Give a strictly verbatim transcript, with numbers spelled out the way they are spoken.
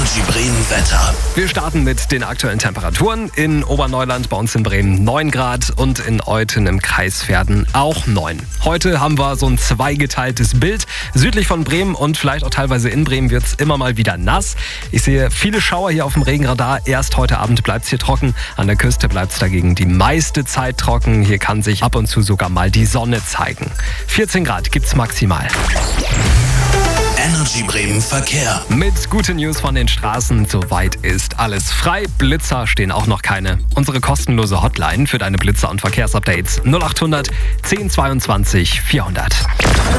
Energy Bremen Wetter. Wir starten mit den aktuellen Temperaturen. In Oberneuland bei uns in Bremen neun Grad und in Euthen im Kreis Verden auch neun. Heute haben wir so ein zweigeteiltes Bild. Südlich von Bremen und vielleicht auch teilweise in Bremen wird es immer mal wieder nass. Ich sehe viele Schauer hier auf dem Regenradar. Erst heute Abend bleibt es hier trocken. An der Küste bleibt es dagegen die meiste Zeit trocken. Hier kann sich ab und zu sogar mal die Sonne zeigen. vierzehn Grad gibt's maximal. Energy Bremen Verkehr. Mit guten News von den Straßen. Soweit ist alles frei. Blitzer stehen auch noch keine. Unsere kostenlose Hotline für deine Blitzer- und Verkehrsupdates null acht hundert zehn zweiundzwanzig vierhundert.